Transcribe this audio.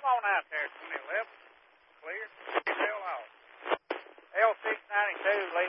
on out there, 2011. Clear. Still off. L692, lead